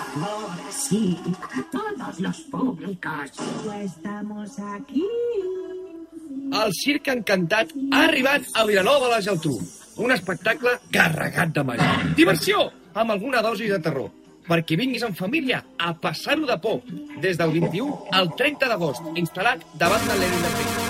Ahora sí, todos los públicos. Estamos aquí. El Circ Encantat ha arribat a Vilanova de la Geltrú. Un espectacle carregat de màgia. Diversió, amb alguna dosi de terror. Perquè vinguis en família a passar-ho de por. Des del 21 al 30 d'agost, instal·lat davant de l'Erin de Pell.